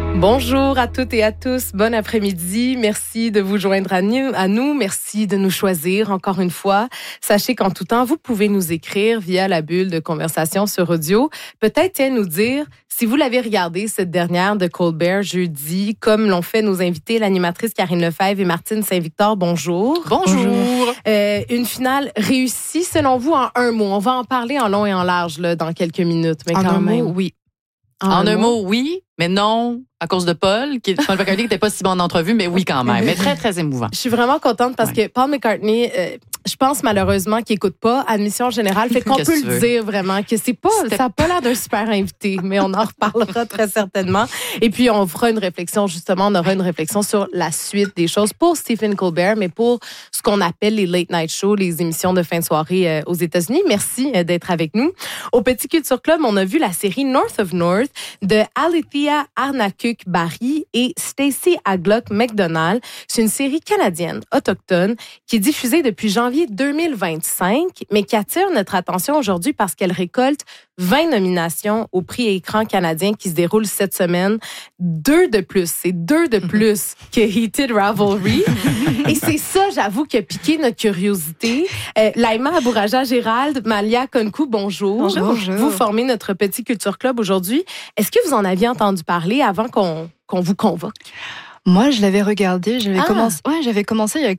Bonjour à toutes et à tous. Bon après-midi. Merci de vous joindre à nous. Merci de nous choisir encore une fois. Sachez qu'en tout temps, vous pouvez nous écrire via la bulle de conversation sur audio. Peut-être nous dire si vous l'avez regardé, cette dernière de Colbert jeudi, comme l'ont fait nos invités, l'animatrice Karine Lefebvre et Martine Saint-Victor. Bonjour. Bonjour. Une finale réussie selon vous en un mot. On va en parler en long et en large là, dans quelques minutes. Mais en quand un même. mot, oui. En un mot, oui, mais non à cause de Paul McCartney n'était pas si bon en entrevue, mais oui quand même. Mais très, très émouvant. Je suis vraiment contente parce que Paul McCartney, je pense malheureusement qu'il n'écoute pas Admission Générale. Fait qu'on peut le dire vraiment que ça n'a pas l'air d'un super invité, mais on en reparlera très certainement. Et puis, on fera une réflexion, justement, on aura une réflexion sur la suite des choses pour Stephen Colbert, mais pour ce qu'on appelle les late night shows, les émissions de fin de soirée aux États-Unis. Merci d'être avec nous. Au Petit Culture Club, on a vu la série North of North de Alethea Arnakuk-Barry et Stacey Aglock McDonald. C'est une série canadienne, autochtone, qui est diffusée depuis janvier 2025, mais qui attire notre attention aujourd'hui parce qu'elle récolte 20 nominations au prix écran canadien qui se déroule cette semaine. 2 de plus. C'est 2 de plus que Heated Ravelry. Et c'est ça, j'avoue, qui a piqué notre curiosité. Laïma Abouraja-Gérald, Malia Konkou, bonjour. Bonjour. Vous formez notre Petit Culture Club aujourd'hui. Est-ce que vous en aviez entendu parler avant qu'on vous convoque? Moi, je l'avais regardé. J'avais commencé il y a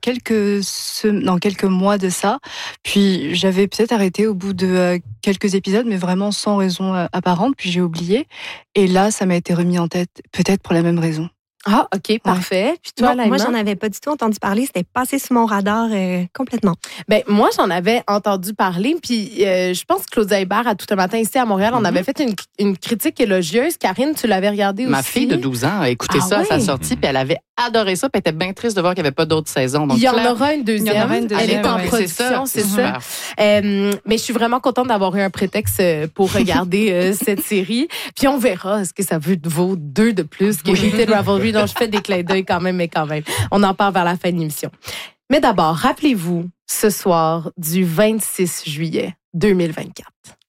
quelques mois de ça. Puis j'avais peut-être arrêté au bout de quelques épisodes, mais vraiment sans raison apparente. Puis j'ai oublié. Et là, ça m'a été remis en tête, peut-être pour la même raison. Ah, OK, parfait. Puis toi, moi, j'en avais pas du tout entendu parler. C'était passé sous mon radar complètement. Ben moi, j'en avais entendu parler. Puis je pense que Claudia Hébert, à Tout un matin, ici à Montréal, on avait fait une critique élogieuse. Karine, tu l'avais regardée aussi. Ma fille de 12 ans a écouté ça à sa sortie, puis elle avait adoré ça, puis elle était bien triste de voir qu'il n'y avait pas d'autres saisons. Donc, il y en aura une deuxième. Elle est en oui, production, c'est ça. Mais je suis vraiment contente d'avoir eu un prétexte pour regarder cette série. Puis on verra ce que ça vaut 2 de plus que Heated Ravelry, dont je fais des clins d'œil quand même. On en parle vers la fin de l'émission. Mais d'abord, rappelez-vous ce soir du 26 juillet 2024.